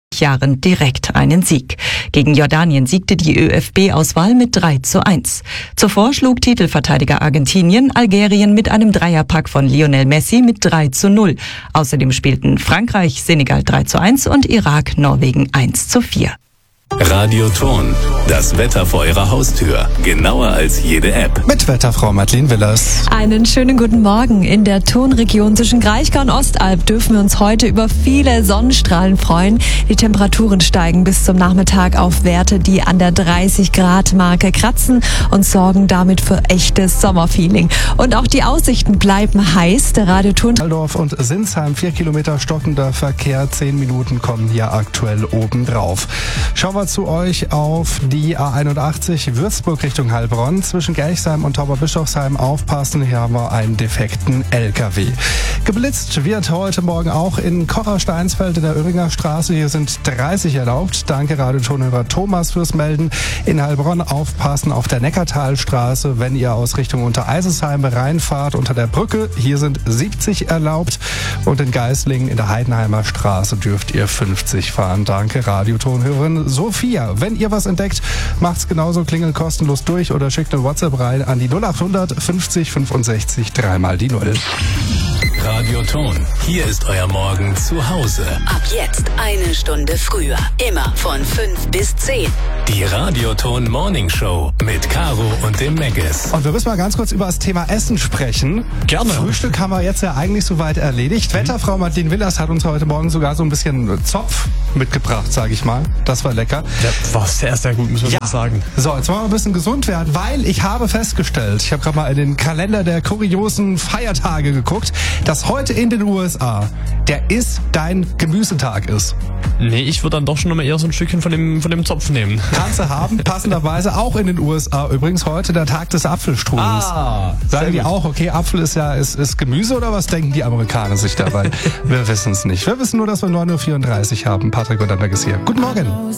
Jahren direkt einen Sieg. Gegen Jordanien siegte die ÖFB-Auswahl mit 3:1. Zuvor schlug Titelverteidiger Argentinien Algerien mit einem Dreierpack von Lionel Messi mit 3:0. Außerdem spielten Frankreich Senegal 3:1 und Irak Norwegen 1:4. Radioton, das Wetter vor Ihrer Haustür. Genauer als jede App. Mit Wetterfrau Madeleine Willers. Einen schönen guten Morgen. In der Tonregion zwischen Kraichgau und Ostalb dürfen wir uns heute über viele Sonnenstrahlen freuen. Die Temperaturen steigen bis zum Nachmittag auf Werte, die an der 30-Grad-Marke kratzen und sorgen damit für echtes Sommerfeeling. Und auch die Aussichten bleiben heiß. Der Radioton Waldorf und Sinsheim, 4 Kilometer stockender Verkehr, 10 Minuten kommen hier aktuell oben drauf. Schauen wir zu euch auf die A81 Würzburg Richtung Heilbronn. Zwischen Gerchsheim und Tauberbischofsheim aufpassen, hier haben wir einen defekten LKW. Geblitzt wird heute Morgen auch in Kocher-Steinsfeld in der Öhringer Straße. Hier sind 30 erlaubt. Danke Radiotonhörer Thomas fürs Melden. In Heilbronn aufpassen auf der Neckartalstraße, wenn ihr aus Richtung Untereisesheim reinfahrt unter der Brücke. Hier sind 70 erlaubt. Und in Geislingen in der Heidenheimer Straße dürft ihr 50 fahren. Danke Radiotonhörerin Sophia. Wenn ihr was entdeckt, macht's genauso, klingelt kostenlos durch oder schickt eine WhatsApp rein an die 0800 50 65 3 die 0. Radioton, hier ist euer Morgen zu Hause. Ab jetzt eine Stunde früher. Immer von 5 bis 10. Die Radioton Morning Show mit Caro und dem Meggis. Und wir müssen mal ganz kurz über das Thema Essen sprechen. Gerne. Frühstück haben wir jetzt ja eigentlich soweit erledigt. Wetterfrau Madeleine Willers hat uns heute Morgen sogar so ein bisschen Zopf mitgebracht, sage ich mal. Das war lecker. Ja, war sehr, sehr gut, muss man sagen. So, jetzt wollen wir ein bisschen gesund werden, weil ich habe festgestellt, ich habe gerade mal in den Kalender der kuriosen Feiertage geguckt, dass heute in den USA der Ist dein Gemüsetag ist. Nee, ich würde dann doch schon noch mal eher so ein Stückchen von dem Zopf nehmen. Kannst du haben, passenderweise auch in den USA übrigens heute der Tag des Apfelstrudels. Sagen die auch, okay, Apfel ist ja ist Gemüse oder was denken die Amerikaner sich dabei? Wir wissen es nicht. Wir wissen nur, dass wir 9:34 Uhr haben. Patrick und Anberg ist hier. Guten Morgen.